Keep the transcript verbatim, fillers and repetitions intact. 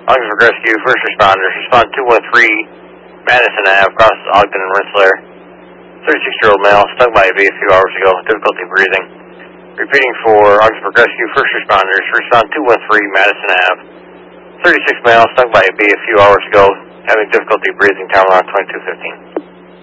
Augsburg Rescue, first responders, respond two one three, Madison Avenue, across Ogden and Rensselaer. thirty-six-year-old male, stung by a bee a few hours ago, difficulty breathing. Repeating for Augsburg Rescue, first responders, respond two one three, Madison Avenue. thirty-six male, stung by a bee a few hours ago, having difficulty breathing, time around twenty-two fifteen.